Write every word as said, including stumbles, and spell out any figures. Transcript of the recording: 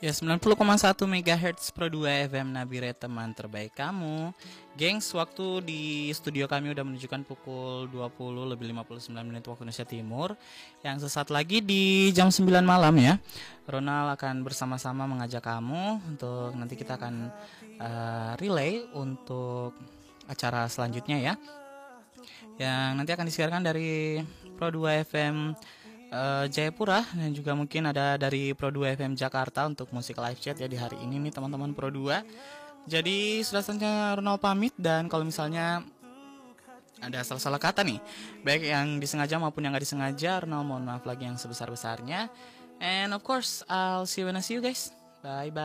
Ya, sembilan puluh koma satu megahertz Pro dua F M Nabire, teman terbaik kamu. Gengs, waktu di studio kami udah menunjukkan pukul dua puluh lebih lima puluh sembilan menit waktu Indonesia Timur. Yang sesaat lagi di jam sembilan malam ya, Ronald akan bersama-sama mengajak kamu untuk nanti kita akan uh, relay untuk acara selanjutnya ya, yang nanti akan disiarkan dari Pro dua F M uh, Jayapura, dan juga mungkin ada dari Pro dua F M Jakarta untuk musik live chat ya di hari ini nih teman-teman Pro dua. Jadi sudah saatnya Ronald pamit, dan kalau misalnya ada salah-salah kata nih, baik yang disengaja maupun yang gak disengaja, Ronald mohon maaf lagi yang sebesar-besarnya. And of course, I'll see you when I see you guys. Bye bye.